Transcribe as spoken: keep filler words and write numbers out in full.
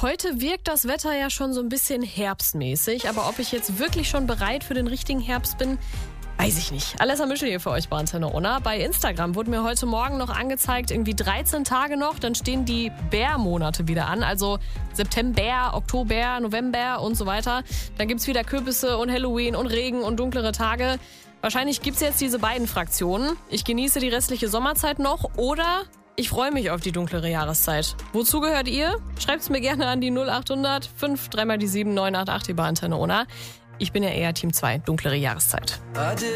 Heute wirkt das Wetter ja schon so ein bisschen herbstmäßig, aber ob ich jetzt wirklich schon bereit für den richtigen Herbst bin, weiß ich nicht. Alessa Mischel hier für euch bei Antenne Unna. Bei Instagram wurde mir heute Morgen noch angezeigt, irgendwie dreizehn Tage noch, dann stehen die Bärmonate wieder an. Also September, Oktober, November und so weiter. Dann gibt's wieder Kürbisse und Halloween und Regen und dunklere Tage. Wahrscheinlich gibt's jetzt diese beiden Fraktionen. Ich genieße die restliche Sommerzeit noch oder ich freue mich auf die dunklere Jahreszeit. Wozu gehört ihr? Schreibt's mir gerne an die null acht hundert fünf drei mal die sieben neun acht acht hier bei Antenne Unna. Ich bin ja eher Team zwei, dunklere Jahreszeit.